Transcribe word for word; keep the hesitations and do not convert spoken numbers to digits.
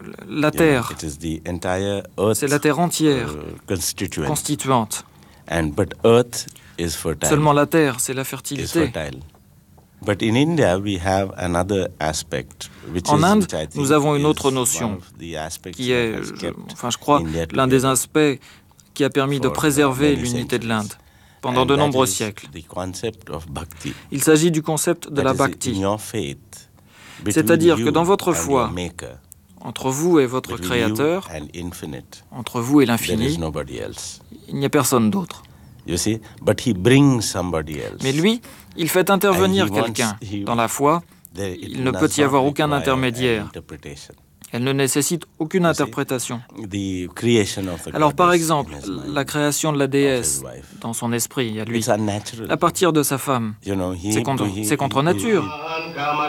la Terre. You know, it is the entire earth, C'est la Terre entière, uh, constituent. constituante. And but earth is fertile. Seulement la Terre, c'est la Is fertilité. fertile. But in India, we have another aspect, which En is, Inde, which I think nous avons une is autre one notion of the aspects qui that est, has je- kept enfin je crois, India l'un des together aspects qui a permis de for préserver many l'unité de l'Inde centuries. pendant And de that nombreux is siècles. the concept of bhakti. Il s'agit du concept de That la is bhakti, in your faith, between c'est-à-dire que you dans votre and foi, your maker, entre vous et votre between Créateur, you and infinite, entre vous et there is l'infini, nobody else. il n'y a personne d'autre. You see, but he brings somebody else. Mais lui, il fait intervenir And he wants- quelqu'un. he- Dans la foi, There- it il ne does peut y not avoir aucun require an intermédiaire. interpretation. Elle ne nécessite aucune see, interprétation. The creation of the Alors par goddess exemple, in his mind, la création de la of déesse his wife, dans son esprit, à lui, it's unnatural. à partir de sa femme, You know, he- c'est contre, he- c'est contre he- nature. he-